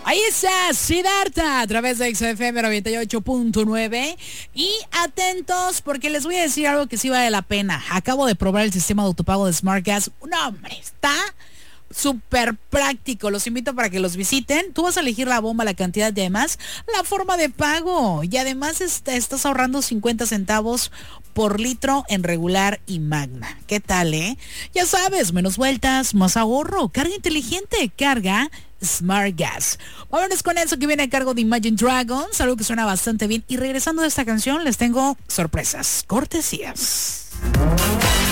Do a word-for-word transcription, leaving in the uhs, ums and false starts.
Ahí está Siddhartha a través de X F M noventa y ocho punto nueve. Y atentos porque les voy a decir algo que sí vale la pena. Acabo de probar el sistema de autopago de Smart Gas. No, hombre, está súper práctico. Los invito para que los visiten. Tú vas a elegir la bomba, la cantidad y además la forma de pago. Y además est- estás ahorrando cincuenta centavos por litro en regular y magna. ¿Qué tal, eh? Ya sabes, menos vueltas, más ahorro. Carga inteligente, carga Smart Gas. Vámonos con eso que viene a cargo de Imagine Dragons, algo que suena bastante bien. Y regresando de esta canción, les tengo sorpresas, cortesías.